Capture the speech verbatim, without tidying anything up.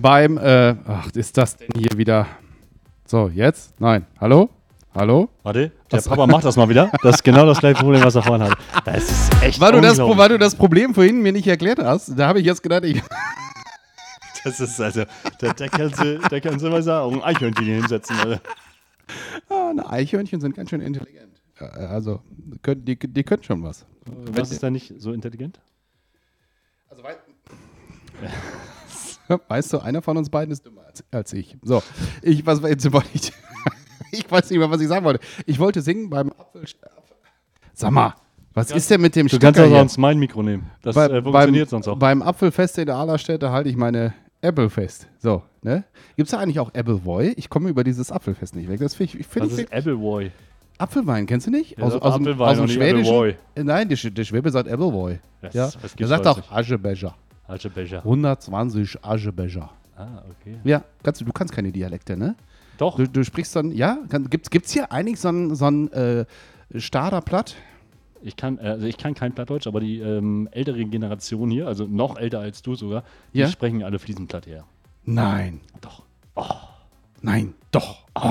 beim, äh, ach, ist das denn hier wieder? So, jetzt? Nein. Hallo? Hallo? Warte, der das Papa macht das mal wieder. Das ist genau das gleiche Problem, was er vorhin hatte. Das ist echt weil du, das, weil du das Problem vorhin mir nicht erklärt hast, da habe ich jetzt gedacht, ich... Das ist also, da, da kannst du, da kannst du mal sagen, ein Eichhörnchen hier hinsetzen. Alter. Ah, ne, Eichhörnchen sind ganz schön intelligent. Also, können, die, die können schon was. Was ist da nicht so intelligent? Also, wei weißt du, einer von uns beiden ist dümmer als, als ich. So, ich, was, jetzt wollte ich, ich weiß nicht mehr, was ich sagen wollte. Ich wollte singen beim Apfel... Sag mal, was kannst, ist denn mit dem Du kannst auch sonst mein Mikro nehmen. Das Bei, äh, funktioniert beim, sonst auch. Beim Apfelfest in der Ahlerstätte halte ich meine Apple fest. So, ne? Gibt es da eigentlich auch Appleboy? Ich komme über dieses Apfelfest nicht weg. Das find ich, ich find, Was ist Appleboy? Apfelwein, kennst du nicht? Ja, aus, aus, Apfelwein aus dem und nicht Schwedischen? Appleboy. Nein, der, der Schwäbe sagt Appleboy. Das, Ja. das Der sagt auch Aschebecher. Aschebecher. hundertzwanzig Aschebecher. Ah, okay. Ja, kannst du, du kannst keine Dialekte, ne? Doch. Du, du sprichst dann, ja? Kann, gibt's, gibt's hier eigentlich so ein, so ein äh, Stader Platt? Ich kann, also ich kann kein Plattdeutsch, aber die ähm, ältere Generation hier, also noch älter als du sogar, ja? die sprechen alle fließend Platt her. Nein. Doch. Oh. Nein. Doch. Oh.